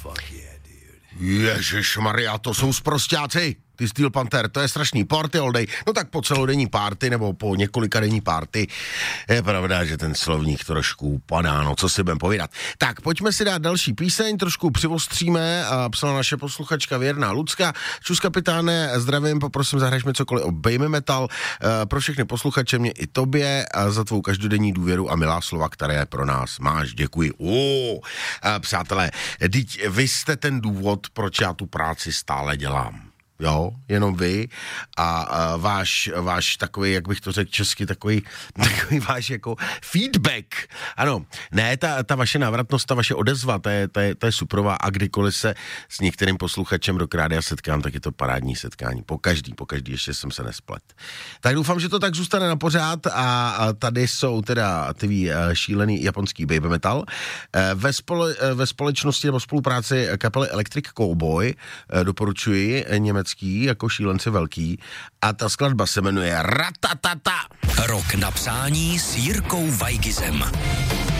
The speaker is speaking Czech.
Ježišmarja, to jsou sprosťáci. Ty Steel Panther, to je strašný party all day. No tak po celodenní party nebo po několika denní party je pravda, že ten slovník trošku padá, no co si budem povídat. Tak, pojďme si dát další píseň, trošku přivostříme, a psala naše posluchačka Věrná Lucka. Čus kapitáne, zdravím, poprosím, zahraješ mi cokoliv o Baby Metal. Pro všechny posluchače, mě i tobě, za tvou každodenní důvěru a milá slova, které pro nás máš. Děkuji. Přátelé, vy jste ten důvod, proč já tu práci stále dělám. Jo, jenom vy a váš takový, jak bych to řekl česky, takový váš jako feedback. Ano, ne, ta vaše návratnost, ta vaše odezva, to je suprová a kdykoliv se s některým posluchačem do Rádia setkám, tak je to parádní setkání. Po každý, ještě jsem se nesplet. Tak doufám, že to tak zůstane na pořád a tady jsou teda ty šílený japonský baby metal. Ve společnosti nebo spolupráci kapely Electric Cowboy doporučuji německý jako šílenci velký a ta skladba se jmenuje Ratatata. Rok na přání s Jirkou Weigizem.